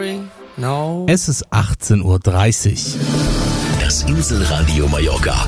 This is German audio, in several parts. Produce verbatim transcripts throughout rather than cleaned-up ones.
sorry, no. Es ist achtzehn Uhr dreißig. Das Inselradio Mallorca.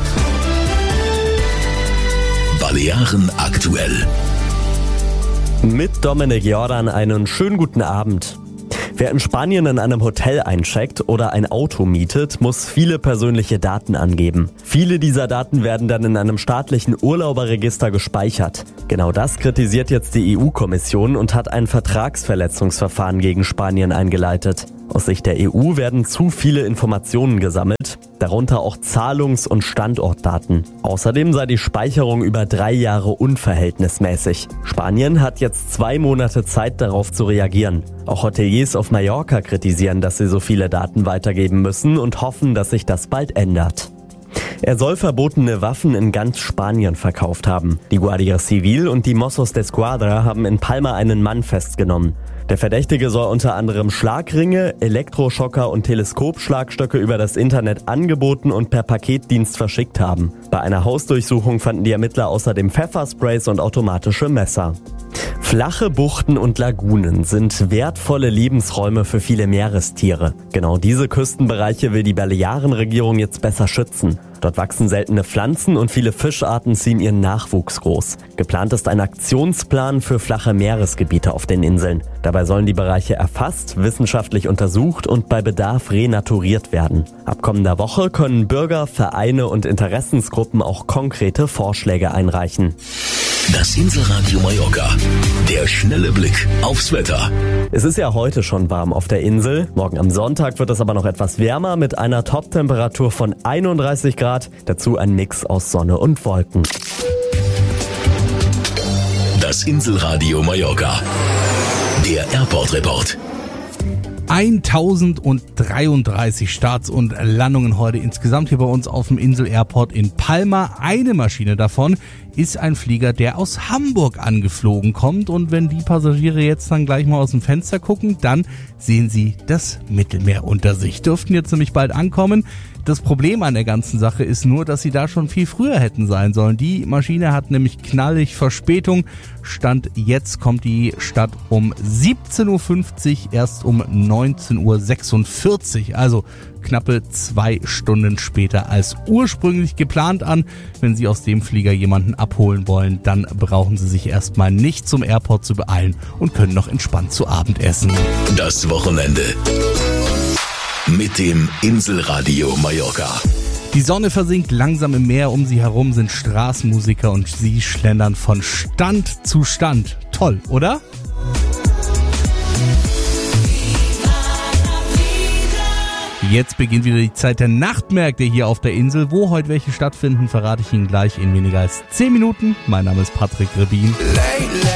Balearen aktuell. Mit Dominik Jordan einen schönen guten Abend. Wer in Spanien in einem Hotel eincheckt oder ein Auto mietet, muss viele persönliche Daten angeben. Viele dieser Daten werden dann in einem staatlichen Urlauberregister gespeichert. Genau das kritisiert jetzt die E U-Kommission und hat ein Vertragsverletzungsverfahren gegen Spanien eingeleitet. Aus Sicht der E U werden zu viele Informationen gesammelt, darunter auch Zahlungs- und Standortdaten. Außerdem sei die Speicherung über drei Jahre unverhältnismäßig. Spanien hat jetzt zwei Monate Zeit, darauf zu reagieren. Auch Hoteliers auf Mallorca kritisieren, dass sie so viele Daten weitergeben müssen und hoffen, dass sich das bald ändert. Er soll verbotene Waffen in ganz Spanien verkauft haben. Die Guardia Civil und die Mossos d'Esquadra haben in Palma einen Mann festgenommen. Der Verdächtige soll unter anderem Schlagringe, Elektroschocker und Teleskopschlagstöcke über das Internet angeboten und per Paketdienst verschickt haben. Bei einer Hausdurchsuchung fanden die Ermittler außerdem Pfeffersprays und automatische Messer. Flache Buchten und Lagunen sind wertvolle Lebensräume für viele Meerestiere. Genau diese Küstenbereiche will die Balearenregierung jetzt besser schützen. Dort wachsen seltene Pflanzen und viele Fischarten ziehen ihren Nachwuchs groß. Geplant ist ein Aktionsplan für flache Meeresgebiete auf den Inseln. Dabei sollen die Bereiche erfasst, wissenschaftlich untersucht und bei Bedarf renaturiert werden. Ab kommender Woche können Bürger, Vereine und Interessensgruppen auch konkrete Vorschläge einreichen. Das Inselradio Mallorca. Der schnelle Blick aufs Wetter. Es ist ja heute schon warm auf der Insel. Morgen am Sonntag wird es aber noch etwas wärmer mit einer Toptemperatur von einunddreißig Grad. Dazu ein Mix aus Sonne und Wolken. Das Inselradio Mallorca. Der Airport-Report. tausenddreiunddreißig Starts und Landungen heute insgesamt hier bei uns auf dem Insel Airport in Palma. Eine Maschine davon ist ein Flieger, der aus Hamburg angeflogen kommt. Und wenn die Passagiere jetzt dann gleich mal aus dem Fenster gucken, dann sehen sie das Mittelmeer unter sich. Dürften jetzt nämlich bald ankommen. Das Problem an der ganzen Sache ist nur, dass sie da schon viel früher hätten sein sollen. Die Maschine hat nämlich knallig Verspätung. Stand jetzt kommt die Stadt um siebzehn Uhr fünfzig, erst um neunzehn Uhr sechsundvierzig. Also knappe zwei Stunden später als ursprünglich geplant an. Wenn Sie aus dem Flieger jemanden abholen wollen, dann brauchen Sie sich erstmal nicht zum Airport zu beeilen und können noch entspannt zu Abend essen. Das Wochenende mit dem Inselradio Mallorca. Die Sonne versinkt langsam im Meer, um sie herum sind Straßenmusiker und sie schlendern von Stand zu Stand. Toll, oder? Jetzt beginnt wieder die Zeit der Nachtmärkte hier auf der Insel. Wo heute welche stattfinden, verrate ich Ihnen gleich in weniger als zehn Minuten. Mein Name ist Patrick Rebin.